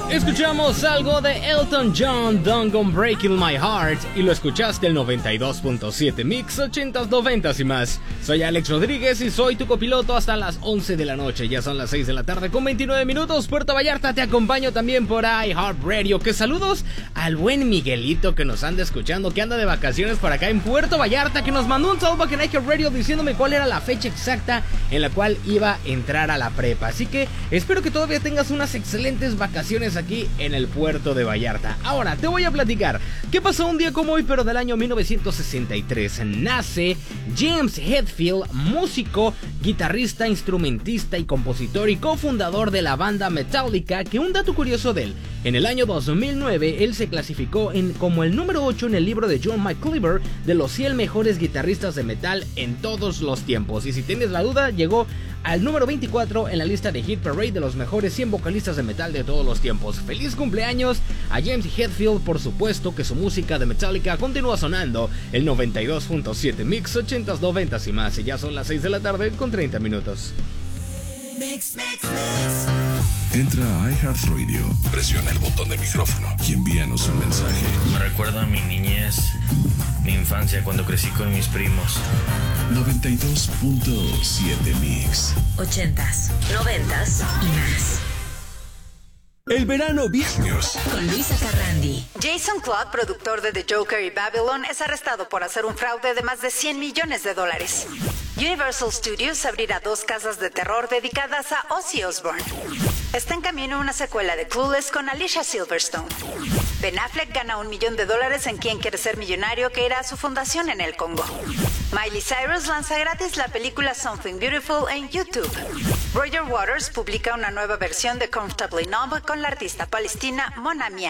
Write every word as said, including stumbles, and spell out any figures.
Escuchamos algo de Elton John, Don't Go Breaking My Heart, y lo escuchaste el noventa y dos punto siete Mix, ochentas, noventas y más. Soy Alex Rodríguez y soy tu copiloto hasta las once de la noche. Ya son las seis de la tarde con veintinueve minutos. Puerto Vallarta, te acompaño también por iHeartRadio. Que saludos al buen Miguelito que nos anda escuchando, que anda de vacaciones por acá en Puerto Vallarta, que nos mandó un saludo aquí en iHeartRadio diciéndome cuál era la fecha exacta en la cual iba a entrar a la prepa. Así que espero que todavía tengas unas excelentes vacaciones aquí en el puerto de Vallarta. Ahora te voy a platicar qué pasó un día como hoy, pero del año mil novecientos sesenta y tres. Nace James Hetfield, músico, guitarrista, instrumentista y compositor y cofundador de la banda Metallica. Que un dato curioso de él: en el año dos mil nueve él se clasificó en, como el número ocho en el libro de John McCleaver de los cien mejores guitarristas de metal en todos los tiempos. Y si tienes la duda, llegó al número veinticuatro en la lista de Hit Parade de los mejores cien vocalistas de metal de todos los tiempos. Feliz cumpleaños a James Hetfield. Por supuesto que su música de Metallica continúa sonando el noventa y dos punto siete Mix, ochentas, noventas y más. Y ya son las seis de la tarde con treinta minutos. Mix, mix, mix. Entra a iHeartRadio, presiona el botón de micrófono y envíanos un mensaje. Me recuerda a mi niñez, mi infancia cuando crecí con mis primos. noventa y dos punto siete Mix. Ochentas, noventas y más. El verano viene con Luisa Carrandi. Jason Claude, productor de The Joker y Babylon, es arrestado por hacer un fraude de más de cien millones de dólares. Universal Studios abrirá dos casas de terror dedicadas a Ozzy Osbourne. Está en camino una secuela de Clueless con Alicia Silverstone. Ben Affleck gana un millón de dólares en Quién quiere ser millonario, que irá a su fundación en el Congo. Miley Cyrus lanza gratis la película Something Beautiful en YouTube. Roger Waters publica una nueva versión de Comfortably Numb con la artista palestina Mona Mia.